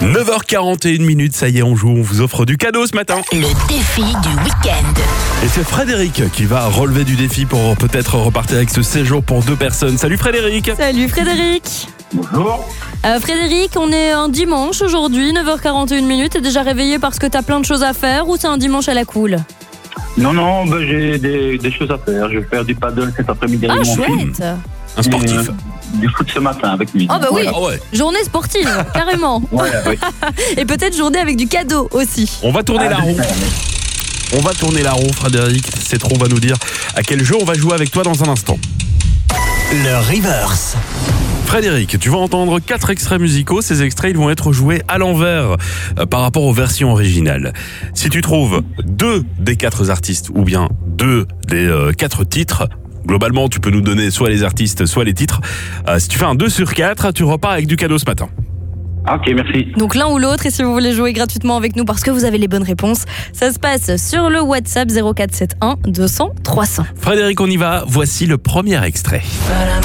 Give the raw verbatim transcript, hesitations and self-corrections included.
neuf heures quarante et une minutes, ça y est, on joue, on vous offre du cadeau ce matin. Le défi du week-end. Et c'est Frédéric qui va relever du défi pour peut-être repartir avec ce séjour pour deux personnes. Salut Frédéric. Salut Frédéric. Bonjour. Euh, Frédéric, on est un dimanche aujourd'hui, neuf heures quarante et une minutes. T'es déjà réveillé parce que t'as plein de choses à faire ou c'est un dimanche à la cool? Non, non, ben, j'ai des, des choses à faire. Je vais faire du paddle cet après-midi Ah avec mon fils. chouette. Un sportif. Et, euh, du foot ce matin avec lui. Ah bah oui, Ah ouais. journée sportive, carrément. Ouais, ouais. Et peut-être journée avec du cadeau aussi. On va tourner Ah, la roue. super. On va tourner la roue, Frédéric. C'est trop, on va nous dire à quel jeu on va jouer avec toi dans un instant. Le reverse. Frédéric, tu vas entendre quatre extraits musicaux. Ces extraits, ils vont être joués à l'envers euh, par rapport aux versions originales. Si tu trouves deux des quatre artistes ou bien deux des euh, quatre titres, globalement, tu peux nous donner soit les artistes, soit les titres. Euh, si tu fais un deux sur quatre, tu repars avec du cadeau ce matin. Ok, merci. Donc l'un ou l'autre, et si vous voulez jouer gratuitement avec nous parce que vous avez les bonnes réponses, ça se passe sur le WhatsApp zéro quatre sept un deux cents trois cents. Frédéric, on y va. Voici le premier extrait.